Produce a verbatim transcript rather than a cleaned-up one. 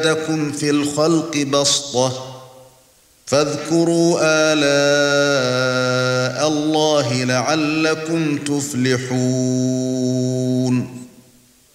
زادكم في الخلق بسطة فاذكروا آلاء الله لعلكم تفلحون